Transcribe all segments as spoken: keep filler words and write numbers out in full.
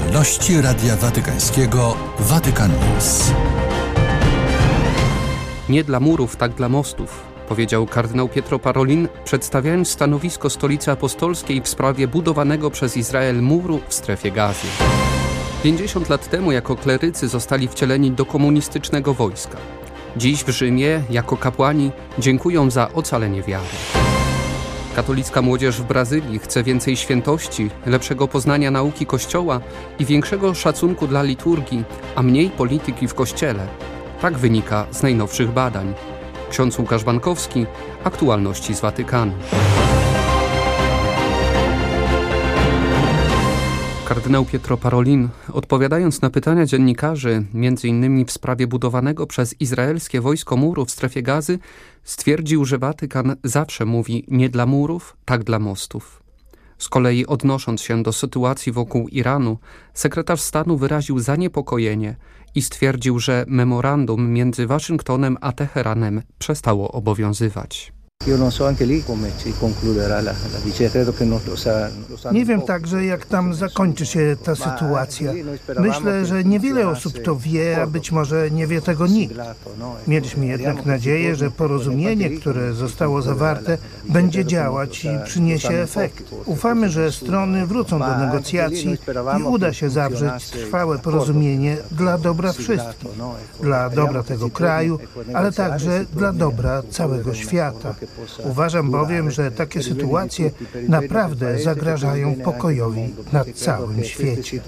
Aktualności Radia Watykańskiego Vatican News. Nie dla murów, tak dla mostów, powiedział kardynał Pietro Parolin, przedstawiając stanowisko Stolicy Apostolskiej w sprawie budowanego przez Izrael muru w strefie Gazy. pięćdziesiąt lat temu jako klerycy zostali wcieleni do komunistycznego wojska. Dziś w Rzymie, jako kapłani, dziękują za ocalenie wiary. Katolicka młodzież w Brazylii chce więcej świętości, lepszego poznania nauki Kościoła i większego szacunku dla liturgii, a mniej polityki w Kościele. Tak wynika z najnowszych badań. Ksiądz Łukasz Bankowski, aktualności z Watykanu. Kardynał Pietro Parolin, odpowiadając na pytania dziennikarzy, między innymi w sprawie budowanego przez izraelskie wojsko muru w strefie Gazy, stwierdził, że Watykan zawsze mówi nie dla murów, tak dla mostów. Z kolei odnosząc się do sytuacji wokół Iranu, sekretarz stanu wyraził zaniepokojenie i stwierdził, że memorandum między Waszyngtonem a Teheranem przestało obowiązywać. Nie wiem także, jak tam zakończy się ta sytuacja. Myślę, że niewiele osób to wie, a być może nie wie tego nikt. Mieliśmy jednak nadzieję, że porozumienie, które zostało zawarte, będzie działać i przyniesie efekt. Ufamy, że strony wrócą do negocjacji i uda się zawrzeć trwałe porozumienie dla dobra wszystkich. Dla dobra tego kraju, ale także dla dobra całego świata. Uważam bowiem, że takie sytuacje naprawdę zagrażają pokojowi na całym świecie.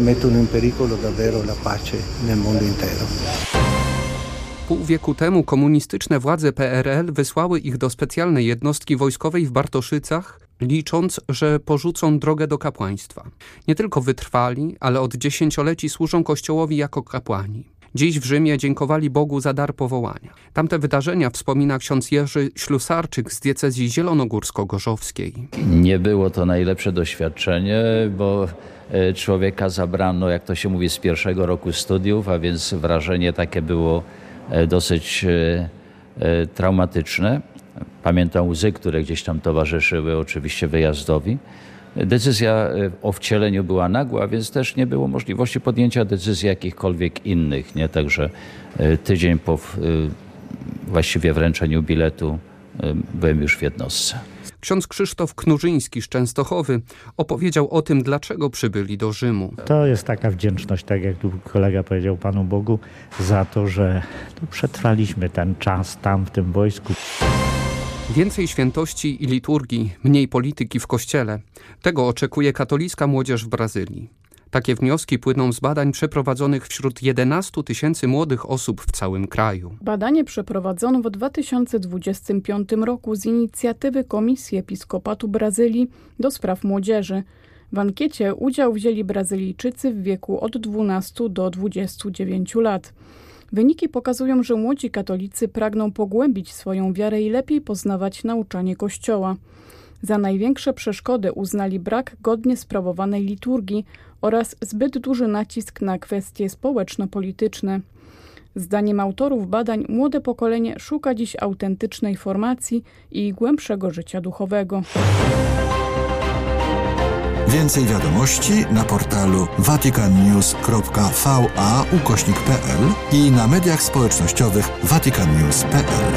Pół wieku temu komunistyczne władze P R L wysłały ich do specjalnej jednostki wojskowej w Bartoszycach, licząc, że porzucą drogę do kapłaństwa. Nie tylko wytrwali, ale od dziesięcioleci służą Kościołowi jako kapłani. Dziś w Rzymie dziękowali Bogu za dar powołania. Tamte wydarzenia wspomina ksiądz Jerzy Ślusarczyk z diecezji zielonogórsko-gorzowskiej. Nie było to najlepsze doświadczenie, bo człowieka zabrano, jak to się mówi, z pierwszego roku studiów, a więc wrażenie takie było dosyć traumatyczne. Pamiętam łzy, które gdzieś tam towarzyszyły oczywiście wyjazdowi. Decyzja o wcieleniu była nagła, więc też nie było możliwości podjęcia decyzji jakichkolwiek innych. Nie? Także tydzień po właściwie wręczeniu biletu byłem już w jednostce. Ksiądz Krzysztof Knurzyński z Częstochowy opowiedział o tym, dlaczego przybyli do Rzymu. To jest taka wdzięczność, tak jak tu kolega powiedział, Panu Bogu, za to, że no, przetrwaliśmy ten czas tam w tym wojsku. Więcej świętości i liturgii, mniej polityki w Kościele. Tego oczekuje katolicka młodzież w Brazylii. Takie wnioski płyną z badań przeprowadzonych wśród jedenastu tysięcy młodych osób w całym kraju. Badanie przeprowadzono w dwa tysiące dwudziestym piątym roku z inicjatywy Komisji Episkopatu Brazylii do spraw młodzieży. W ankiecie udział wzięli Brazylijczycy w wieku od dwunastu do dwudziestu dziewięciu lat. Wyniki pokazują, że młodzi katolicy pragną pogłębić swoją wiarę i lepiej poznawać nauczanie Kościoła. Za największe przeszkody uznali brak godnie sprawowanej liturgii oraz zbyt duży nacisk na kwestie społeczno-polityczne. Zdaniem autorów badań młode pokolenie szuka dziś autentycznej formacji i głębszego życia duchowego. Więcej wiadomości na portalu vaticannews kropka v a ukośnik p l i na mediach społecznościowych vaticannews kropka p l.